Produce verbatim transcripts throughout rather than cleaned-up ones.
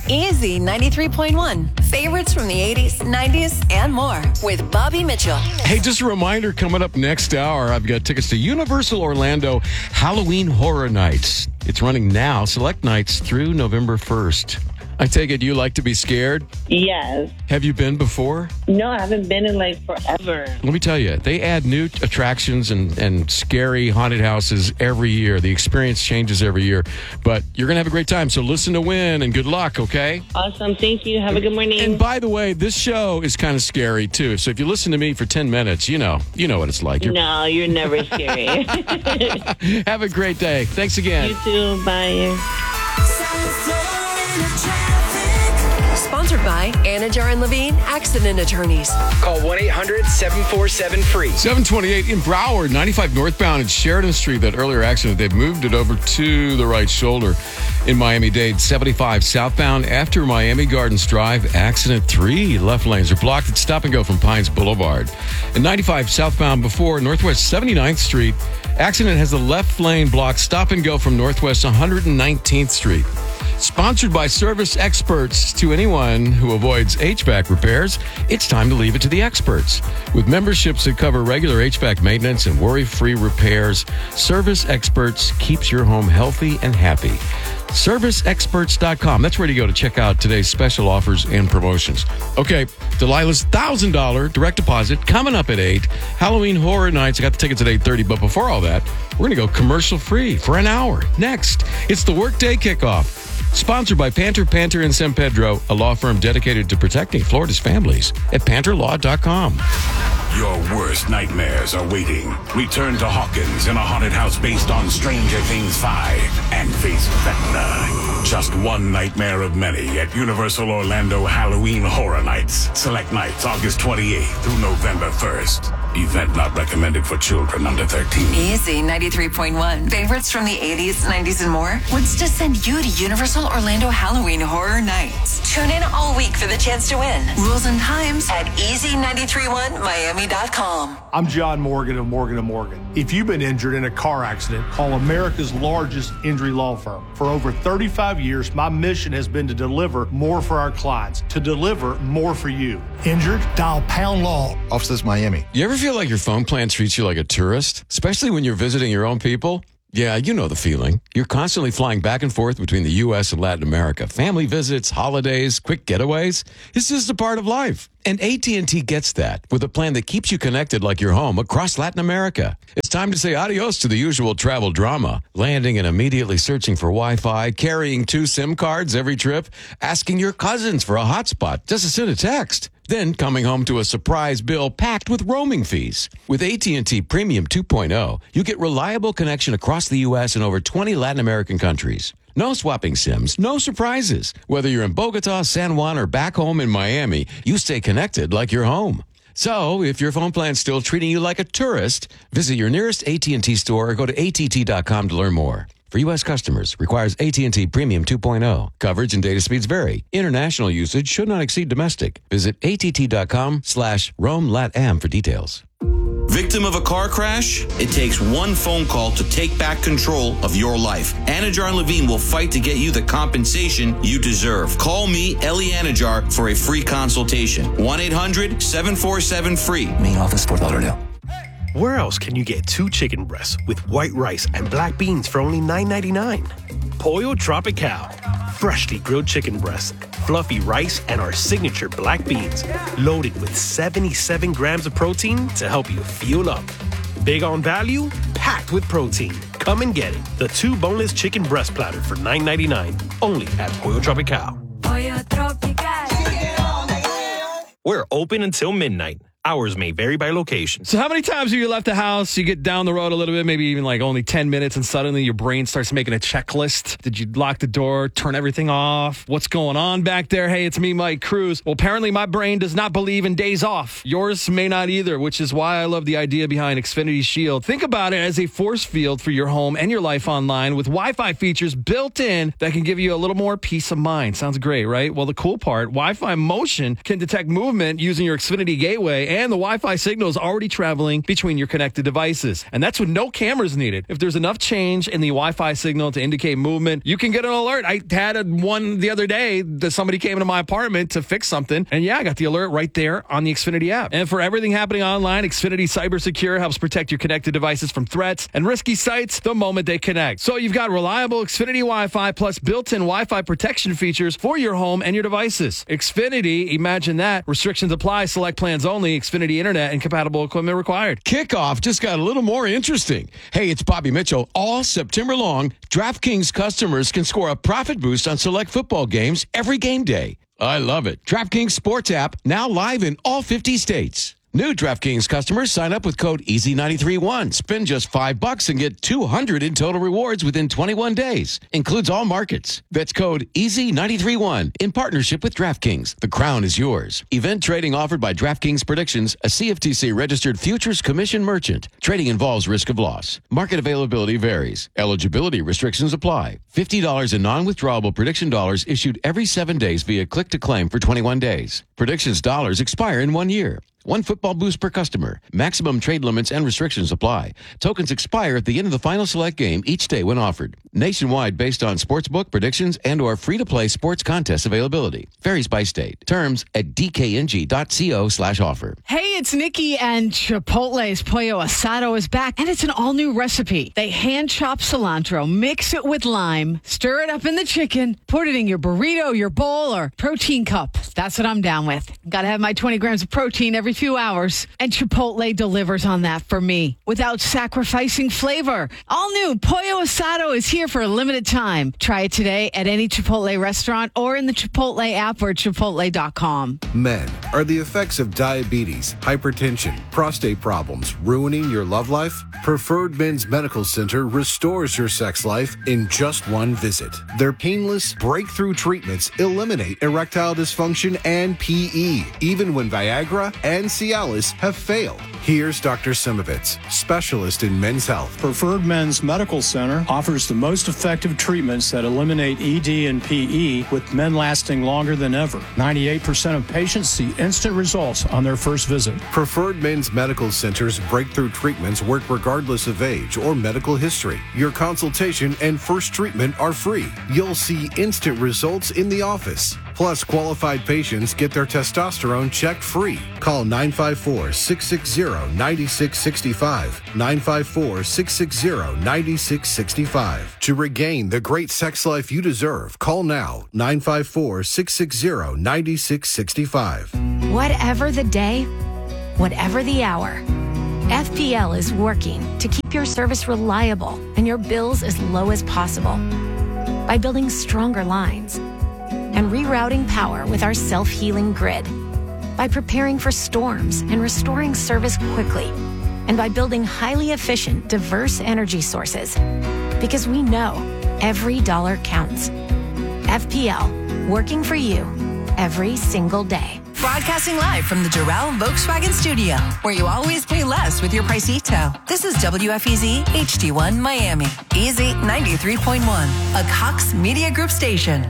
Easy ninety-three point one. Favorites from the eighties, nineties, and more with Bobby Mitchell. Hey, just a reminder, coming up next hour, I've got tickets to Universal Orlando Halloween Horror Nights. It's running now, select nights through November first. I take it you like to be scared? Yes. Have you been before? No, I haven't been in like forever. Let me tell you, they add new attractions and, and scary haunted houses every year. The experience changes every year. But you're going to have a great time, so listen to win and good luck, okay? Awesome. Thank you. Have a good morning. And by the way, this show is kind of scary, too. So if you listen to me for ten minutes, you know, you know what it's like. You're... No, you're never scary. Have a great day. Thanks again. You too. Bye. Sponsored by Anajar and Levine Accident Attorneys. Call one eight hundred seven four seven free. seven twenty-eight in Broward, ninety-five northbound at Sheridan Street. That earlier accident, they've moved it over to the right shoulder. In Miami-Dade, seventy-five southbound after Miami Gardens Drive, accident three left lanes are blocked at stop and go from Pines Boulevard. And ninety-five southbound before Northwest seventy-ninth Street, accident has the left lane blocked stop and go from Northwest one hundred nineteenth Street. Sponsored by Service Experts. To anyone who avoids H V A C repairs, it's time to leave it to the experts. With memberships that cover regular H V A C maintenance and worry-free repairs, Service Experts keeps your home healthy and happy. service experts dot com. That's where you go to check out today's special offers and promotions. Okay, Delilah's one thousand dollars direct deposit coming up at eight. Halloween Horror Nights. I got the tickets at eight thirty, but before all that, we're going to go commercial-free for an hour. Next, it's the Workday Kickoff. Sponsored by Panter, Panter and San Pedro, a law firm dedicated to protecting Florida's families at panter law dot com. Your worst nightmares are waiting. Return to Hawkins in a haunted house based on Stranger Things five and face Vecna. Just one nightmare of many at Universal Orlando Halloween Horror Nights. Select nights August twenty-eighth through November first. Event not recommended for children under thirteen. Easy ninety-three point one. Favorites from the eighties, nineties, and more wants to send you to Universal Orlando Halloween Horror Nights. Tune in all week for the chance to win. Rules and times at easy nine three one miami dot com. I'm John Morgan of Morgan and Morgan. If you've been injured in a car accident, call America's largest injury law firm. For over thirty-five years, my mission has been to deliver more for our clients, to deliver more for you. Injured? Dial Pound Law. Offices Miami. You ever feel like your phone plan treats you like a tourist, especially when you're visiting your own people? Yeah, you know the feeling. You're constantly flying back and forth between the U S and Latin America. Family visits, holidays, quick getaways. It's just a part of life. And A T and T gets that with a plan that keeps you connected like you're home across Latin America. It's time to say adios to the usual travel drama. Landing and immediately searching for Wi-Fi, carrying two SIM cards every trip, asking your cousins for a hotspot just to send a text. Then coming home to a surprise bill packed with roaming fees. With A T and T Premium two point oh, you get reliable connection across the U S and over twenty Latin American countries. No swapping SIMs, no surprises. Whether you're in Bogota, San Juan, or back home in Miami, you stay connected like you're home. So, if your phone plan's still treating you like a tourist, visit your nearest A T and T store or go to A T T dot com to learn more. For U S customers, requires A T and T Premium two point oh. Coverage and data speeds vary. International usage should not exceed domestic. Visit A T T dot com slash Roam Latam for details. Victim of a car crash? It takes one phone call to take back control of your life. Anajar and Levine will fight to get you the compensation you deserve. Call me, Ellie Anajar, for a free consultation. one eight hundred seven four seven free. Main office, Fort Lauderdale. Where else can you get two chicken breasts with white rice and black beans for only nine ninety-nine? Pollo Tropical. Freshly grilled chicken breasts, fluffy rice, and our signature black beans. Loaded with seventy-seven grams of protein to help you fuel up. Big on value, packed with protein. Come and get it. The two boneless chicken breast platter for nine ninety-nine. Only at Pollo Tropical. Pollo Tropical. We're open until midnight. Hours may vary by location. So how many times have you left the house, you get down the road a little bit, maybe even like only ten minutes, and suddenly your brain starts making a checklist? Did you lock the door, turn everything off? What's going on back there? Hey, it's me, Mike Cruz. Well, apparently my brain does not believe in days off. Yours may not either, which is why I love the idea behind Xfinity Shield. Think about it as a force field for your home and your life online with Wi-Fi features built in that can give you a little more peace of mind. Sounds great, right? Well, the cool part, Wi-Fi Motion can detect movement using your Xfinity gateway and the Wi-Fi signal is already traveling between your connected devices. And that's with no cameras needed. If there's enough change in the Wi-Fi signal to indicate movement, you can get an alert. I had a one the other day that somebody came into my apartment to fix something. And yeah, I got the alert right there on the Xfinity app. And for everything happening online, Xfinity CyberSecure helps protect your connected devices from threats and risky sites the moment they connect. So you've got reliable Xfinity Wi-Fi plus built-in Wi-Fi protection features for your home and your devices. Xfinity, imagine that. Restrictions apply. Select plans only. Xfinity Internet and compatible equipment required. Kickoff just got a little more interesting. Hey, it's Bobby Mitchell. All September long, DraftKings customers can score a profit boost on select football games every game day. I love it. DraftKings Sports app now live in all fifty states. New DraftKings customers sign up with code E A S Y nine three one. Spend just five bucks and get two hundred in total rewards within twenty-one days. Includes all markets. That's code E A S Y nine three one in partnership with DraftKings. The crown is yours. Event trading offered by DraftKings Predictions, a C F T C registered futures commission merchant. Trading involves risk of loss. Market availability varies. Eligibility restrictions apply. fifty dollars in non-withdrawable prediction dollars issued every seven days via click to claim for twenty-one days. Predictions dollars expire in one year. One football boost per customer. Maximum trade limits and restrictions apply. Tokens expire at the end of the final select game each day when offered. Nationwide based on sportsbook predictions and or free-to-play sports contest availability. Varies by state. Terms at dkng.co slash offer. Hey, it's Nikki, and Chipotle's Pollo Asado is back, and it's an all-new recipe. They hand-chop cilantro, mix it with lime, stir it up in the chicken, put it in your burrito, your bowl, or protein cup. That's what I'm down with. Got to have my twenty grams of protein every few hours. And Chipotle delivers on that for me without sacrificing flavor. All new Pollo Asado is here for a limited time. Try it today at any Chipotle restaurant or in the Chipotle app or chipotle dot com. Men, are the effects of diabetes, hypertension, prostate problems ruining your love life? Preferred Men's Medical Center restores your sex life in just one visit. Their painless breakthrough treatments eliminate erectile dysfunction and P E, even when Viagra and Cialis have failed. Here's Doctor Simovitz, specialist in men's health. Preferred Men's Medical Center offers the most effective treatments that eliminate E D and P E, with men lasting longer than ever. ninety-eight percent of patients see instant results on their first visit. Preferred Men's Medical Center's breakthrough treatments work regardless of age or medical history. Your consultation and first treatment are free. You'll see instant results in the office. Plus, qualified patients get their testosterone checked free. Call nine five four, six six zero, nine six six five, nine five four, six six zero, nine six six five. To regain the great sex life you deserve, call now, nine five four, six six zero, nine six six five. Whatever the day, whatever the hour, F P L is working to keep your service reliable and your bills as low as possible by building stronger lines and rerouting power with our self-healing grid, by preparing for storms and restoring service quickly, and by building highly efficient, diverse energy sources. Because we know every dollar counts. F P L, working for you every single day. Broadcasting live from the Doral Volkswagen Studio, where you always pay less with your Pricito. This is W F E Z H D one Miami, E Z ninety-three point one, a Cox Media Group station.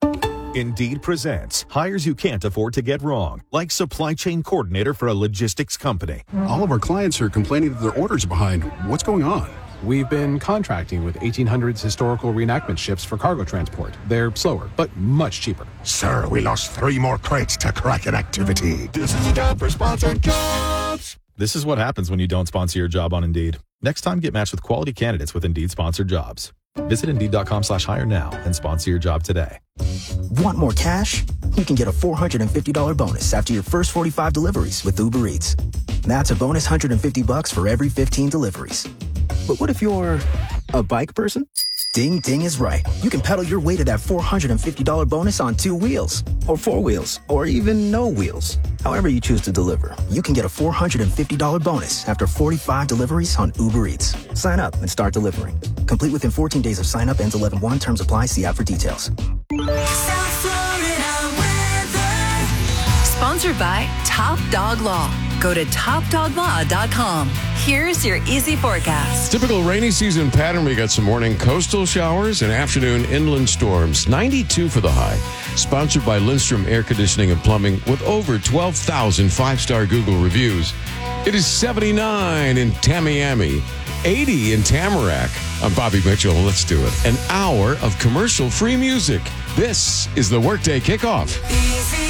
Indeed presents hires you can't afford to get wrong, like supply chain coordinator for a logistics company. All of our clients are complaining that their orders are behind. What's going on? We've been contracting with eighteen hundreds historical reenactment ships for cargo transport. They're slower, but much cheaper. Sir, we lost three more crates to Kraken activity. This is a job for sponsored jobs. This is what happens when you don't sponsor your job on Indeed. Next time, get matched with quality candidates with Indeed sponsored jobs. Visit Indeed.com slash hire now and sponsor your job today. Want more cash? You can get a four hundred fifty dollars bonus after your first forty-five deliveries with Uber Eats. That's a bonus one hundred fifty bucks for every fifteen deliveries. But what if you're a bike person? Ding Ding is right. You can pedal your way to that four hundred fifty dollars bonus on two wheels, or four wheels, or even no wheels. However you choose to deliver, you can get a four hundred fifty dollars bonus after forty-five deliveries on Uber Eats. Sign up and start delivering. Complete within fourteen days of sign up. Ends eleven one. Terms apply. See app for details. South Florida weather. Sponsored by Top Dog Law. Go to top dog law dot com. Here's your Easy forecast. Typical rainy season pattern. We got some morning coastal showers and afternoon inland storms. ninety-two for the high. Sponsored by Lindstrom Air Conditioning and Plumbing with over twelve thousand five-star Google reviews. It is seventy-nine in Tamiami, eighty in Tamarack. I'm Bobby Mitchell. Let's do it. An hour of commercial-free music. This is the Workday Kickoff.